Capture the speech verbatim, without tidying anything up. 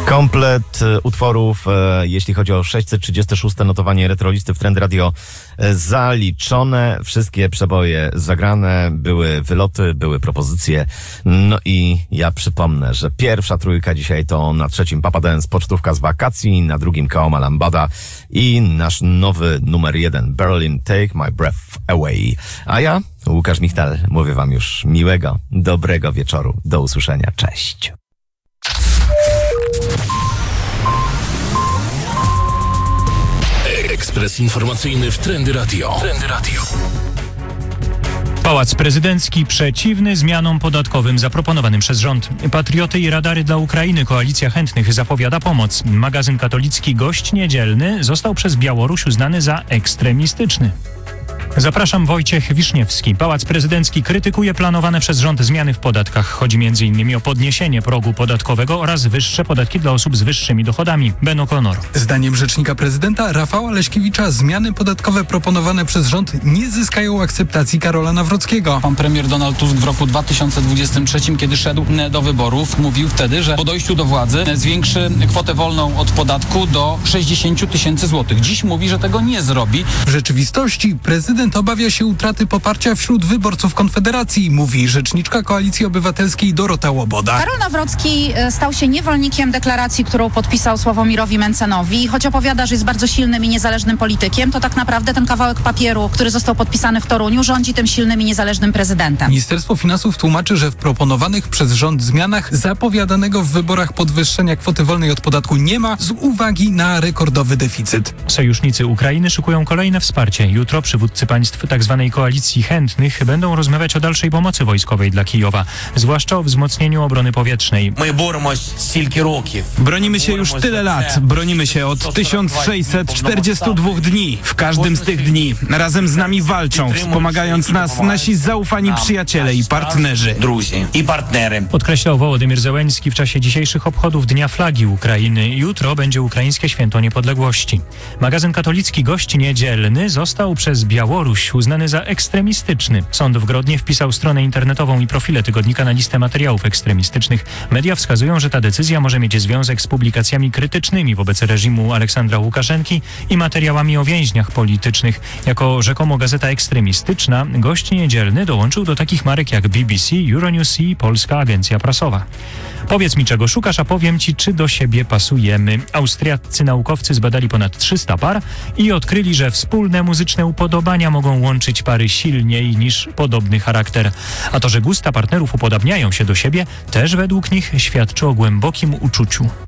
Komplet utworów, jeśli chodzi o sześćset trzydzieste szóste notowanie Retrolisty w Trend Radio, zaliczone. Wszystkie przeboje zagrane, były wyloty, były propozycje. No i ja przypomnę, że pierwsza trójka dzisiaj to na trzecim Papa Dance, pocztówka z wakacji, na drugim Kaoma Lambada i nasz nowy numer jeden, Berlin, Take My Breath Away. A ja, Łukasz Michtal, mówię wam już miłego, dobrego wieczoru. Do usłyszenia. Cześć. Ekspres informacyjny w Trendy Radio. Trendy Radio. Pałac Prezydencki przeciwny zmianom podatkowym zaproponowanym przez rząd. Patrioty i radary dla Ukrainy. Koalicja Chętnych zapowiada pomoc. Magazyn katolicki Gość Niedzielny został przez Białoruś uznany za ekstremistyczny. Zapraszam, Wojciech Wiszniewski. Pałac Prezydencki krytykuje planowane przez rząd zmiany w podatkach. Chodzi między innymi o podniesienie progu podatkowego oraz wyższe podatki dla osób z wyższymi dochodami. Ben O'Connor. Zdaniem rzecznika prezydenta Rafała Leśkiewicza zmiany podatkowe proponowane przez rząd nie zyskają akceptacji Karola Nawrockiego. Pan premier Donald Tusk w roku dwa tysiące dwudziestym trzecim, kiedy szedł do wyborów, mówił wtedy, że po dojściu do władzy zwiększy kwotę wolną od podatku do sześćdziesiąt tysięcy złotych. Dziś mówi, że tego nie zrobi. W rzeczywistości prezydent obawia się utraty poparcia wśród wyborców Konfederacji, mówi rzeczniczka Koalicji Obywatelskiej Dorota Łoboda. Karol Nawrocki stał się niewolnikiem deklaracji, którą podpisał Sławomirowi Mencenowi. Choć opowiada, że jest bardzo silnym i niezależnym politykiem, to tak naprawdę ten kawałek papieru, który został podpisany w Toruniu, rządzi tym silnym i niezależnym prezydentem. Ministerstwo Finansów tłumaczy, że w proponowanych przez rząd zmianach zapowiadanego w wyborach podwyższenia kwoty wolnej od podatku nie ma z uwagi na rekordowy deficyt. Sojusznicy Ukrainy szykują kolejne wsparcie. Jutro przywódcy państw tzw. Koalicji Chętnych będą rozmawiać o dalszej pomocy wojskowej dla Kijowa, zwłaszcza o wzmocnieniu obrony powietrznej. Bronimy się już tyle lat. Bronimy się od tysiąc sześćset czterdziestu dwóch dni. W każdym z tych dni razem z nami walczą, wspomagając nas nasi zaufani przyjaciele i partnerzy. Podkreślał Wołodymyr Zełenski w czasie dzisiejszych obchodów Dnia Flagi Ukrainy. Jutro będzie ukraińskie święto niepodległości. Magazyn katolicki Gość Niedzielny został przez Białoruś uznany za ekstremistyczny. Sąd w Grodnie wpisał stronę internetową i profile tygodnika na listę materiałów ekstremistycznych. Media wskazują, że ta decyzja może mieć związek z publikacjami krytycznymi wobec reżimu Aleksandra Łukaszenki i materiałami o więźniach politycznych. Jako rzekomo gazeta ekstremistyczna, Gość Niedzielny dołączył do takich marek jak B B C, Euronews i Polska Agencja Prasowa. Powiedz mi, czego szukasz, a powiem ci, czy do siebie pasujemy. Austriaccy naukowcy zbadali ponad trzysta par i odkryli, że wspólne muzyczne upodobania mogą łączyć pary silniej niż podobny charakter. A to, że gusta partnerów upodabniają się do siebie, też według nich świadczy o głębokim uczuciu.